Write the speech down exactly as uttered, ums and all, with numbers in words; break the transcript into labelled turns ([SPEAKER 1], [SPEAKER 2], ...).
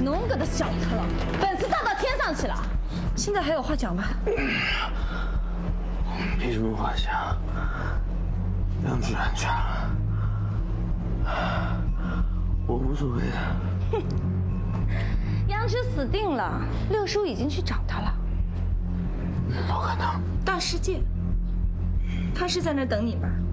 [SPEAKER 1] 侬个的小特了，本事大到天上去了，现在还有话讲吗？
[SPEAKER 2] 没什么话讲，杨枝安全了，我无所谓的。
[SPEAKER 1] 哼，杨枝死定了，六叔已经去找他了。
[SPEAKER 2] 不可能，
[SPEAKER 1] 大世界，他是在那儿等你吧？